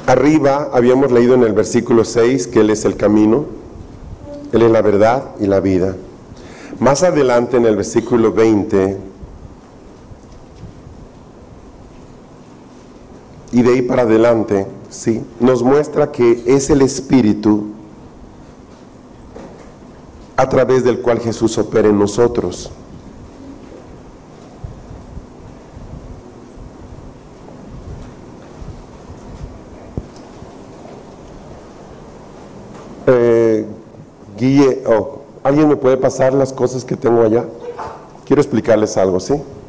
Arriba habíamos leído en el versículo 6 que Él es el camino, Él es la verdad y la vida. Más adelante en el versículo 20, y de ahí para adelante, ¿sí?, nos muestra que es el Espíritu a través del cual Jesús opera en nosotros. Guille, ¿alguien me puede pasar las cosas que tengo allá? Quiero explicarles algo, ¿sí?